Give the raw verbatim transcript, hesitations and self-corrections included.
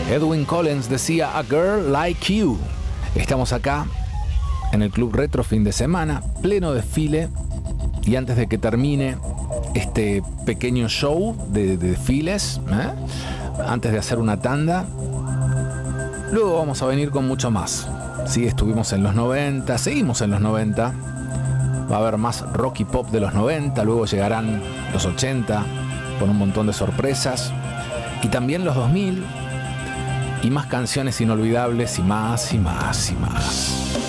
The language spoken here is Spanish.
Edwyn Collins decía A Girl Like You. Estamos acá en el Club Retro fin de semana, pleno desfile, y antes de que termine este pequeño show de, de desfiles, ¿eh? antes de hacer una tanda, luego vamos a venir con mucho más. Sí, estuvimos en los noventa, seguimos en los noventa, va a haber más rock y pop de los noventa, luego llegarán los ochenta con un montón de sorpresas, y también los dos mil, y más canciones inolvidables, y más, y más, y más.